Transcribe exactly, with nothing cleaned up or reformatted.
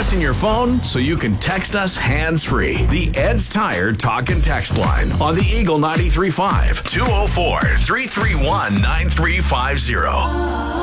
device in your phone so you can text us hands-free. The Ed's Tire Talk and Text line on the Eagle ninety-three point five, two oh four, three three one, nine three five zero.